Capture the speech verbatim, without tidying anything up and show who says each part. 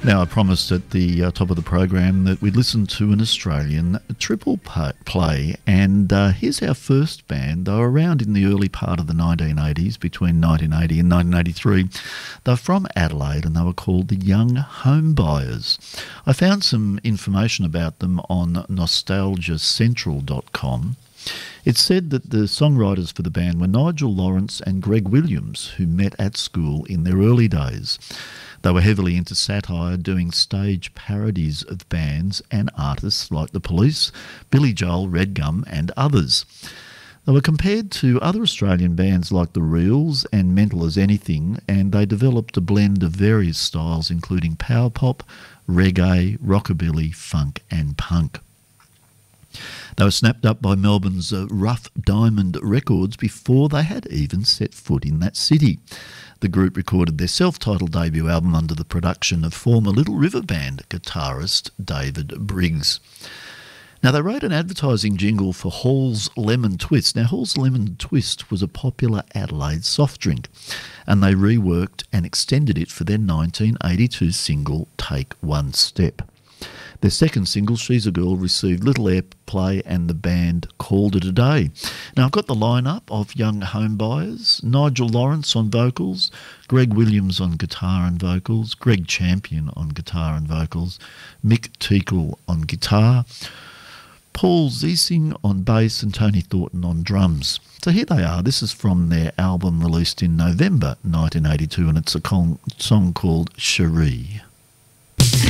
Speaker 1: Now, I promised at the uh, top of the program that we'd listen to an Australian triple pa- play, and uh, here's our first band. They were around in the early part of the nineteen eighties, between nineteen eighty and nineteen eighty-three. They're from Adelaide, and they were called the Young Homebuyers. I found some information about them on nostalgia central dot com. It said that the songwriters for the band were Nigel Lawrence and Greg Williams, who met at school in their early days. They were heavily into satire, doing stage parodies of bands and artists like The Police, Billy Joel, Red Gum and others. They were compared to other Australian bands like The Reels and Mental as Anything, and they developed a blend of various styles including power pop, reggae, rockabilly, funk and punk. They were snapped up by Melbourne's uh, Rough Diamond Records before they had even set foot in that city. The group recorded their self-titled debut album under the production of former Little River Band guitarist David Briggs. Now, they wrote an advertising jingle for Hall's Lemon Twist. Now, Hall's Lemon Twist was a popular Adelaide soft drink, and they reworked and extended it for their nineteen eighty-two single Take One Step. Their second single, She's a Girl, received little airplay and the band called it a day. Now, I've got the lineup of Young Homebuyers: Nigel Lawrence on vocals, Greg Williams on guitar and vocals, Greg Champion on guitar and vocals, Mick Teakle on guitar, Paul Ziesing on bass and Tony Thornton on drums. So here they are. This is from their album released in November nineteen eighty-two, and it's a con- song called Cherie.